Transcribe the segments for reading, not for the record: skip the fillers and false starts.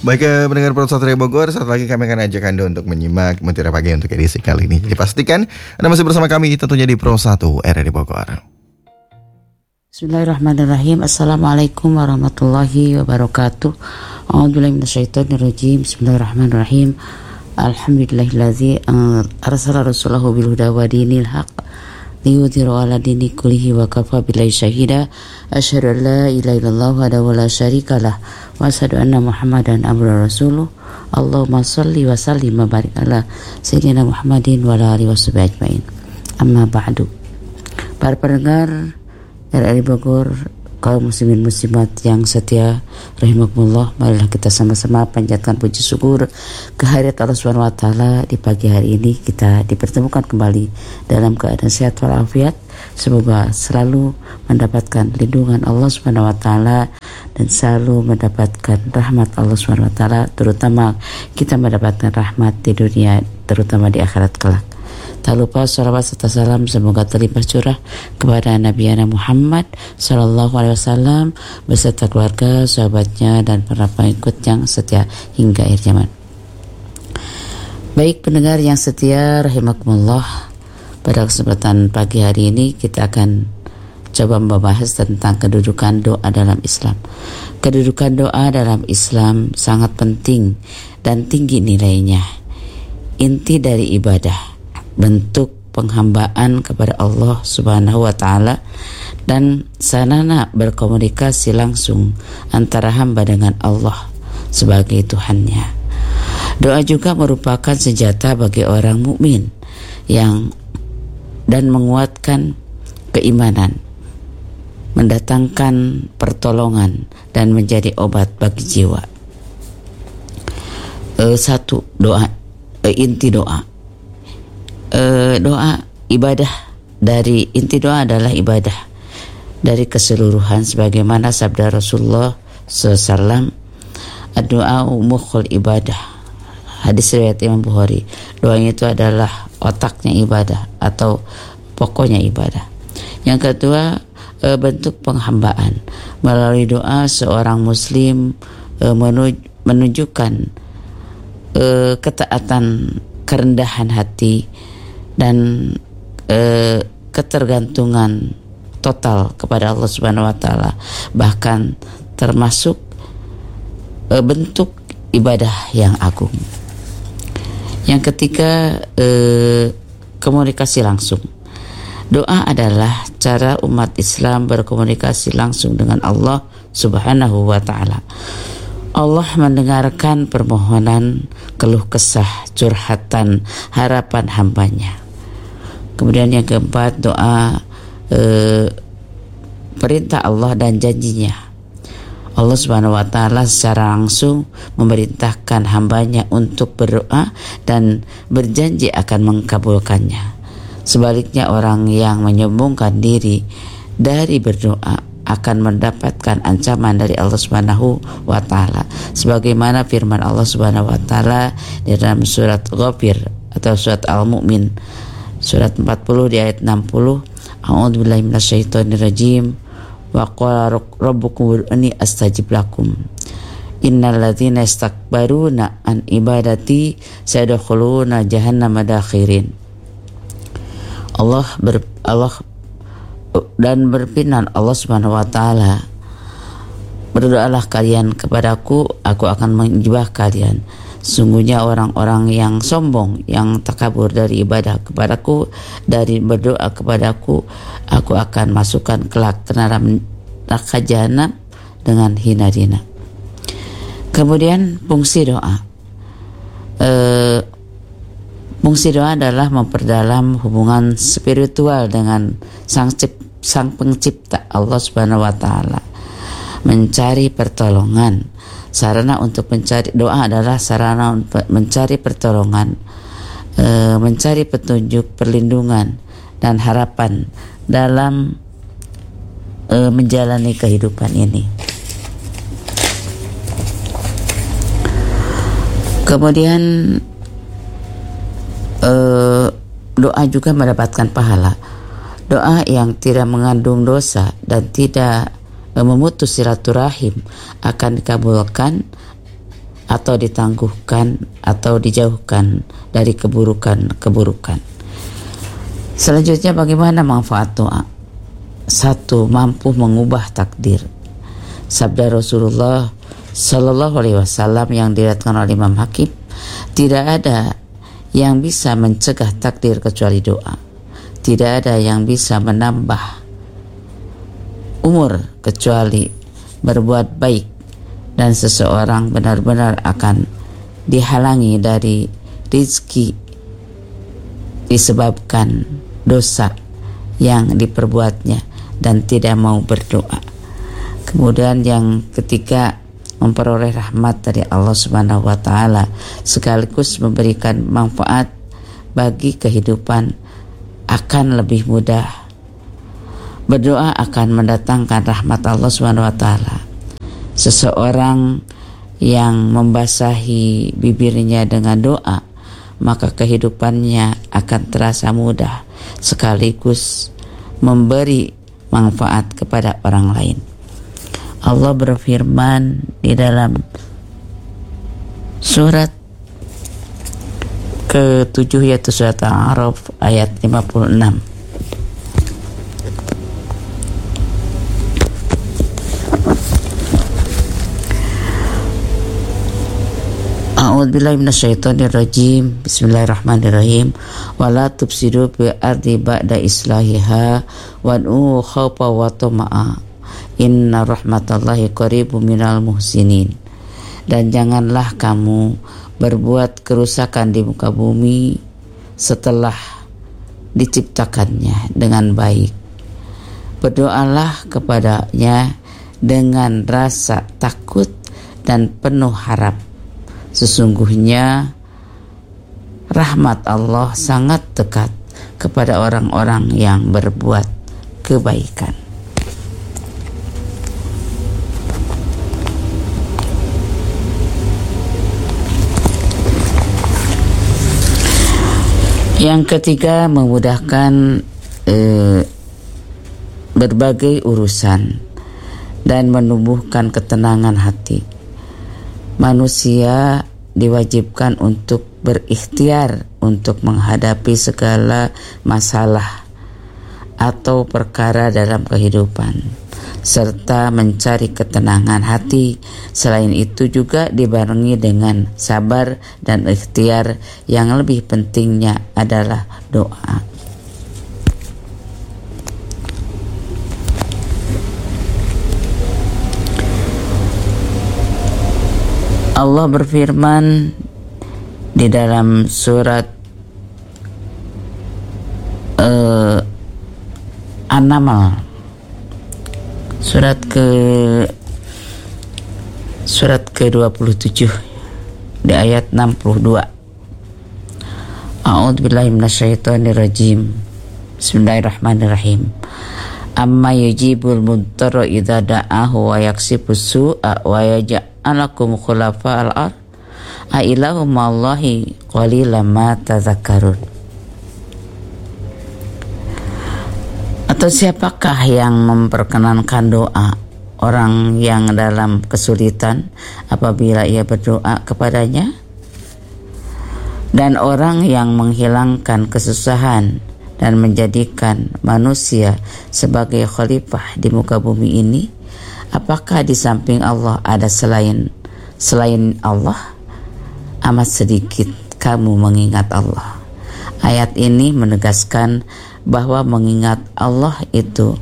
Baik, pendengar Pro Satria Bogor, saat lagi kami akan ajak Anda untuk menyimak Mutiara Pagi untuk edisi kali ini. Jadi pastikan Anda masih bersama kami tentunya di Pro 1 RRI Bogor. Bismillahirrahmanirrahim. Assalamualaikum warahmatullahi wabarakatuh. A'udzubillahi minasyaitonirrajim. Bismillahirrahmanirrahim. Alhamdulillahillazi arsala rasulahu bil huda wa dinil haq liyudhhirahu 'ala dini kullihi wa kafa billahi syahida. Asyhadu an la ilaha illallah wahdahu la syarikalah wa asyhadu anna Muhammadan abduhu rasuluh. Allahumma shalli wa sallim wa barik ala sayyidina Muhammadin wa ala alihi washabihi ajmain. Amma ba'du. Para pendengar RRI Bogor, kaum muslimin muslimat yang setia rahimakumullah, marilah kita sama-sama panjatkan puji syukur kehadirat Allah Subhanahu wa taala. Di pagi hari ini kita dipertemukan kembali dalam keadaan sehat walafiat. Semoga selalu mendapatkan lindungan Allah Subhanahu wa taala dan selalu mendapatkan rahmat Allah Subhanahu wa taala, terutama kita mendapatkan rahmat di dunia, terutama di akhirat kelak. Tak lupa salawat serta salam semoga terlimpah curah kepada Nabi Muhammad Sallallahu Alaihi Wasallam beserta keluarga, sahabatnya dan para pengikut yang setia hingga akhir zaman. Baik pendengar yang setia rahimakumullah, pada kesempatan pagi hari ini kita akan coba membahas tentang kedudukan doa dalam Islam. Kedudukan doa dalam Islam sangat penting dan tinggi nilainya. Inti dari ibadah, bentuk penghambaan kepada Allah Subhanahu wa taala dan sarana berkomunikasi langsung antara hamba dengan Allah sebagai Tuhannya. Doa juga merupakan senjata bagi orang mukmin yang dan menguatkan keimanan, mendatangkan pertolongan dan menjadi obat bagi jiwa. Inti doa. Doa ibadah, dari inti doa adalah ibadah dari keseluruhan sebagaimana sabda Rasulullah SAW, doa mukhul ibadah, hadis riwayat Imam Bukhari. Doanya itu adalah otaknya ibadah atau pokoknya ibadah. Yang kedua, bentuk penghambaan. Melalui doa seorang muslim menunjukkan ketaatan, kerendahan hati dan ketergantungan total kepada Allah Subhanahu wa taala, bahkan termasuk bentuk ibadah yang agung. Yang ketiga, komunikasi langsung. Doa adalah cara umat Islam berkomunikasi langsung dengan Allah Subhanahu wa taala. Allah mendengarkan permohonan, keluh kesah, curhatan, harapan hambanya. Kemudian yang keempat, doa perintah Allah dan janjinya. Allah Subhanahu wa taala secara langsung memerintahkan hambanya untuk berdoa dan berjanji akan mengkabulkannya. Sebaliknya, orang yang menyombongkan diri dari berdoa akan mendapatkan ancaman dari Allah Subhanahu wa taala. Sebagaimana firman Allah Subhanahu wa taala di dalam surat Ghafir atau surat Al-Mu'min surat 40 di ayat 60, A'udzubillahi minasyaitonirrajim wa qala rabbukum ud'uni astajib lakum innal ladzina istakbaruna an ibadati sayadkhuluna jahannama dakhirin. Allah dan berfirman Allah Subhanahu wa taala, berdoalah kalian kepadaku, aku akan menjibah kalian. Sungguhnya orang-orang yang sombong, yang takabur dari ibadah kepadaku, dari berdoa kepadaku, aku akan masukkan kelak ke neraka jahanam dengan hina-hina. Kemudian fungsi doa. Fungsi doa adalah memperdalam hubungan spiritual dengan Sang Pencipta Allah Subhanahu wa taala. Mencari pertolongan. Sarana untuk mencari doa adalah sarana untuk mencari pertolongan, mencari petunjuk, perlindungan dan harapan dalam menjalani kehidupan ini. Kemudian doa juga mendapatkan pahala. Doa yang tidak mengandung dosa dan tidak memutus silaturahim akan dikabulkan atau ditangguhkan atau dijauhkan dari keburukan-keburukan. Selanjutnya, bagaimana manfaat doa? 1. Mampu mengubah takdir. Sabda Rasulullah Sallallahu Alaihi Wasallam yang diriwayatkan oleh Imam Hakim, tidak ada yang bisa mencegah takdir kecuali doa. Tidak ada yang bisa menambah umur kecuali berbuat baik, dan seseorang benar-benar akan dihalangi dari rezeki disebabkan dosa yang diperbuatnya dan tidak mau berdoa. Kemudian yang ketiga, memperoleh rahmat dari Allah Subhanahu wa taala sekaligus memberikan manfaat bagi kehidupan akan lebih mudah. Berdoa akan mendatangkan rahmat Allah Subhanahu wa taala. Seseorang yang membasahi bibirnya dengan doa, maka kehidupannya akan terasa mudah sekaligus memberi manfaat kepada orang lain. Allah berfirman di dalam surat ke-7 yaitu surat Al-A'raf ayat 56. A'udzubillahi minasyaitonirrajim. Bismillahirrahmanirrahim. Wala tufsidu fil ardi ba'da islahiha wad'u khaufa wa tama'a. Inna rahmatallahi qaribun minal muhsinin. Dan janganlah kamu berbuat kerusakan di muka bumi setelah diciptakannya dengan baik. Berdoalah kepadanya dengan rasa takut dan penuh harap. Sesungguhnya rahmat Allah sangat dekat kepada orang-orang yang berbuat kebaikan. Yang ketiga, memudahkan berbagai urusan dan menumbuhkan ketenangan hati. Manusia diwajibkan untuk berikhtiar untuk menghadapi segala masalah atau perkara dalam kehidupan serta mencari ketenangan hati. Selain itu juga dibarengi dengan sabar dan ikhtiar. Yang lebih pentingnya adalah doa. Allah berfirman di dalam surat An-Naml surat ke-27 di ayat 62. A'udzubillahi minasyaitonirrajim. Bismillahirrahmanirrahim. Amma yujibul mudtarra idza da'ahu wa yaksibus su'a wa yaj'alakum khulafa'al ard a ilahum ma'allahi qalilan ma tadhakkarun. Atau siapakah yang memperkenankan doa orang yang dalam kesulitan apabila ia berdoa kepadanya, dan orang yang menghilangkan kesusahan dan menjadikan manusia sebagai khalifah di muka bumi ini? Apakah di samping Allah ada selain Allah? Amat sedikit kamu mengingat Allah. Ayat ini menegaskan bahwa mengingat Allah itu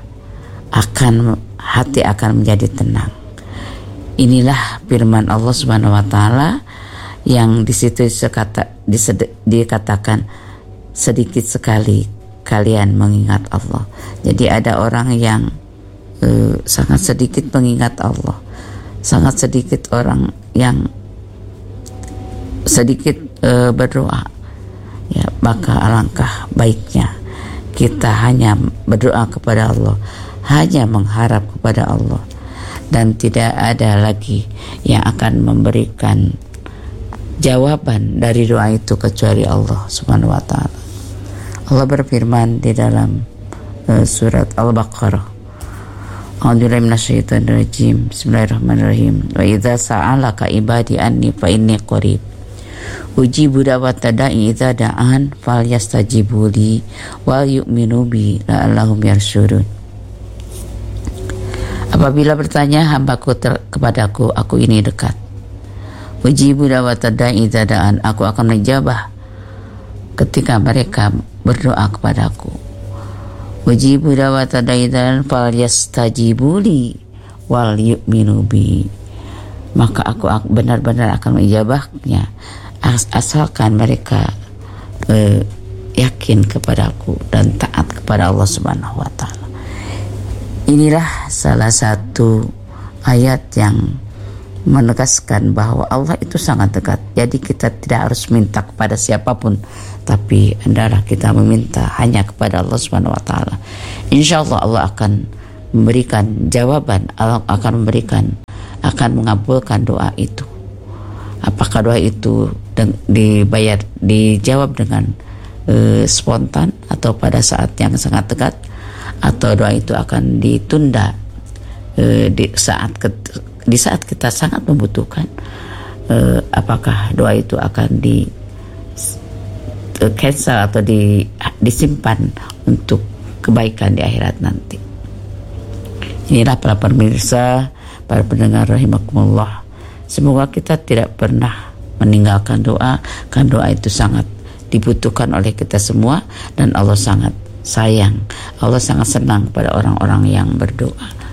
hati akan menjadi tenang. Inilah firman Allah Subhanahu wa taala yang di situ dikatakan sedikit sekali kalian mengingat Allah. Jadi ada orang yang sangat sedikit mengingat Allah, sangat sedikit orang yang sedikit berdoa. Ya, maka alangkah baiknya kita hanya berdoa kepada Allah, hanya mengharap kepada Allah, dan tidak ada lagi yang akan memberikan jawaban dari doa itu kecuali Allah Subhanahu wa taala. Allah berfirman di dalam surat Al-Baqarah, A'udzubillahi minasyaitonir rajim. Bismillahirrahmanirrahim. Wa idza sa'alaka ibadi anni fa inni qarib. Ujibu da'wata da'i idza da'an falyastajibu li wal yu'minu bi la'allahum yarsyudun. Apabila bertanya hambaku kepadaku, aku ini dekat. Ujibu da'wata da'i idza da'an, aku akan menjawab ketika mereka berdoa kepadaku. Ujibu da'wata da'i idza da'an falyastajibu li wal yu'minu bi. Maka aku benar-benar akan menjawabnya, asalkan mereka yakin kepadaku dan taat kepada Allah Subhanahu wa taala. Inilah salah satu ayat yang menegaskan bahwa Allah itu sangat dekat. Jadi kita tidak harus minta kepada siapapun, tapi hendaklah kita meminta hanya kepada Allah Subhanahu wa taala. Insyaallah Allah akan memberikan jawaban, Allah akan mengabulkan doa itu. Apakah doa itu dijawab dengan spontan atau pada saat yang sangat dekat, atau doa itu akan ditunda di saat kita sangat membutuhkan, apakah doa itu akan di cancel atau disimpan untuk kebaikan di akhirat nanti. Inilah para pemirsa, para pendengar rahimakumullah, semoga kita tidak pernah meninggalkan doa, karena doa itu sangat dibutuhkan oleh kita semua, dan Allah sangat sayang, Allah sangat senang pada orang-orang yang berdoa.